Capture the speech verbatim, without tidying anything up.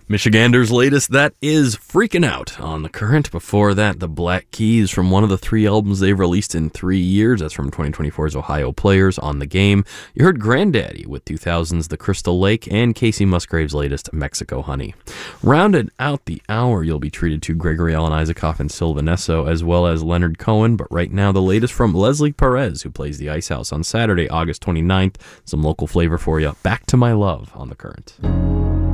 Michigander's latest, that is Freaking Out on The Current. Before that, the Black Keys from one of the three albums they've released in three years. That's from twenty twenty-four's Ohio Players, On the Game. You heard Granddaddy with two thousand's The Crystal Lake and Casey Musgrave's latest, Mexico Honey. Rounded out the hour, you'll be treated to Gregory Alan Isaacoff and Sylvan Esso, as well as Leonard Cohen. But right now, the latest from Leslie Perez, who plays the Ice House on Saturday, August twenty-ninth. Some local flavor for you. Back to My Love on The Current.